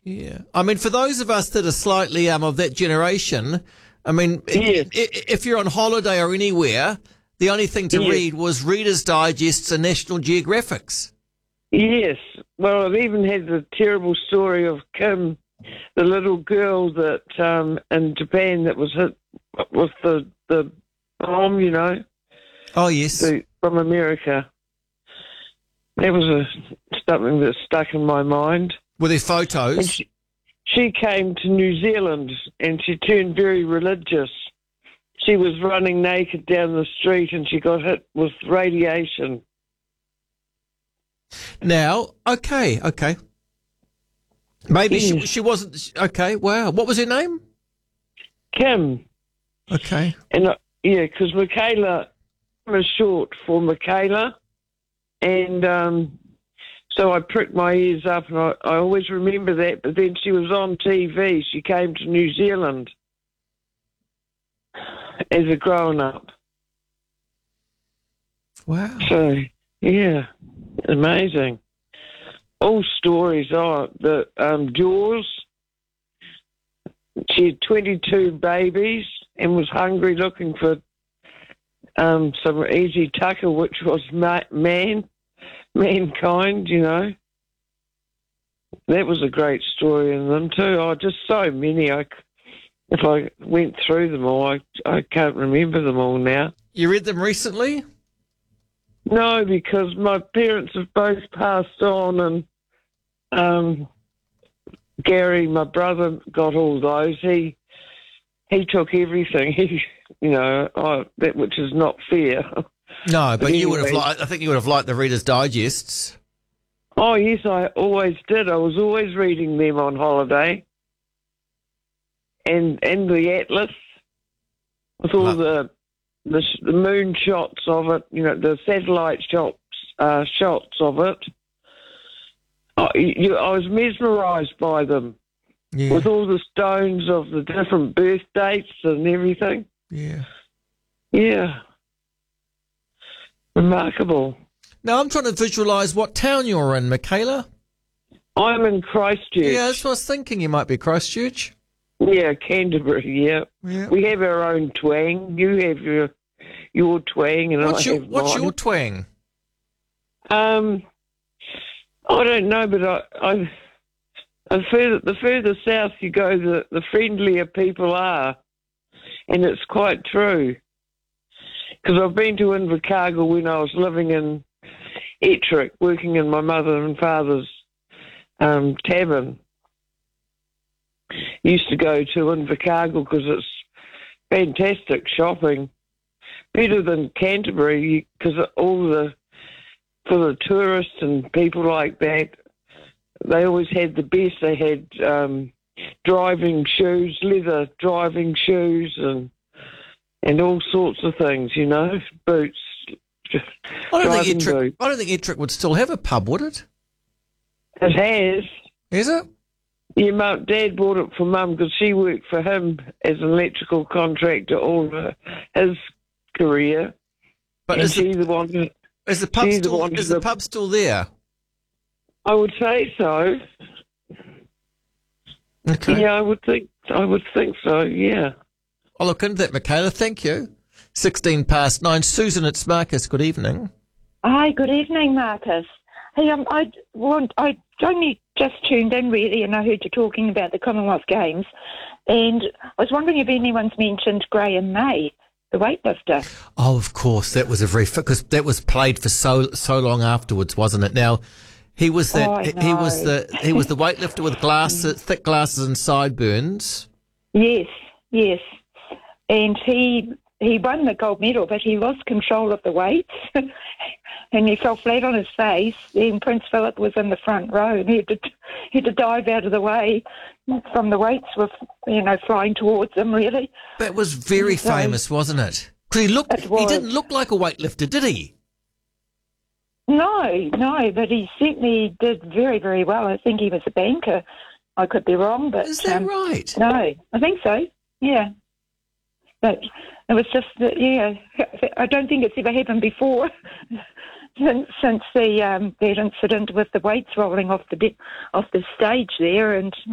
Yeah. I mean, for those of us that are slightly of that generation, I mean, Yes. if you're on holiday or anywhere, the only thing to Yes. read was Reader's Digests and National Geographics. Yes. Well, I've even had the terrible story of Kim, the little girl that in Japan that was hit with the bomb, Oh, yes. from America. That was something that stuck in my mind. Were there And photos? she came to New Zealand and she turned very religious. She was running naked down the street and she got hit with radiation. Now, okay. Maybe Yes. she wasn't, okay, wow. What was her name? Kim. Okay. And because Michaela is short for Michaela. And so I pricked my ears up and I always remember that. But then she was on TV. She came to New Zealand as a grown-up. Wow. So, yeah, amazing. All stories are the Jaws. She had 22 babies and was hungry, looking for some easy tucker, which was mankind. That was a great story in them too. Oh, just so many. If I went through them all, I can't remember them all now. You read them recently? No, because my parents have both passed on, and Gary, my brother, got all those. He took everything. That which is not fair. No, but you would have anyway. I think you would have liked the Reader's Digests. Oh yes, I always did. I was always reading them on holiday, and the Atlas with all the moon shots of it. The satellite shots of it. I was mesmerised by them, with all the stones of the different birth dates and everything. Yeah. Yeah. Remarkable. Now, I'm trying to visualise what town you're in, Michaela. I'm in Christchurch. Yeah, that's what I was thinking. You might be Christchurch. Yeah, Canterbury, yeah. We have our own twang. You have your twang, and What's I have what's mine. your twang? I don't know, but the further south you go, the friendlier people are. And it's quite true. Because I've been to Invercargill when I was living in Ettrick, working in my mother and father's tavern. Used to go to Invercargill because it's fantastic shopping. Better than Canterbury because for the tourists and people like that, they always had the best. They had driving shoes, leather driving shoes, and all sorts of things, boots. I don't driving boots. think Ettrick would still have a pub, would it? It has. Is it? Yeah, Dad bought it for Mum because she worked for him as an electrical contractor all his career. But and is she's the one. is the pub still there? I would say so. Okay. Yeah, I would think so. Yeah. I'll look into that, Michaela. Thank you. 9:16. Susan, it's Marcus. Good evening. Hi, good evening, Marcus. Hey, I only just tuned in really, and I heard you talking about the Commonwealth Games, and I was wondering if anyone's mentioned Graham May, the weightlifter. Oh, of course. That was because that was played for so long afterwards, wasn't it? Now, he was that. Oh, he was the weightlifter with thick glasses and sideburns. Yes, and he won the gold medal, but he lost control of the weights. And he fell flat on his face. Then Prince Philip was in the front row, and he had to dive out of the way from the weights were, flying towards him. Really, That was very famous, wasn't it? Because he didn't look like a weightlifter, did he? No, but he certainly did very, very well. I think he was a banker. I could be wrong, but Is that right? No, I think so. Yeah, but it was just that. Yeah, I don't think it's ever happened before. Since that incident with the weights rolling off the stage there, and